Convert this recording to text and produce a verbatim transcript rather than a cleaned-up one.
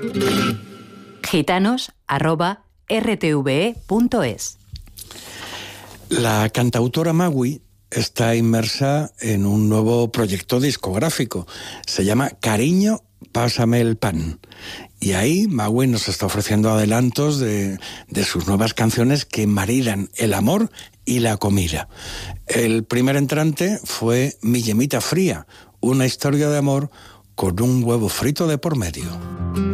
gitanos arroba r t v e punto es. La cantautora Magui está inmersa en un nuevo proyecto discográfico. Se llama Cariño, pásame el pan. Y ahí Magui nos está ofreciendo adelantos de, de sus nuevas canciones que maridan el amor y la comida. El primer entrante fue Mi Yemita Fría, una historia de amor con un huevo frito de por medio.